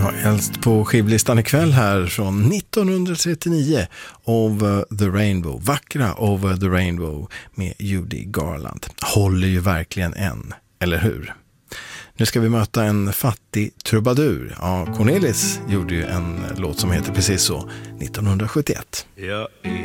har äldst på skivlistan ikväll här från 1939, Over the Rainbow, vackra Over the Rainbow med Judy Garland. Håller ju verkligen än, eller hur? Nu ska vi möta en fattig trubadur. Ja, Cornelis gjorde ju en låt som heter precis så, 1971. Jag är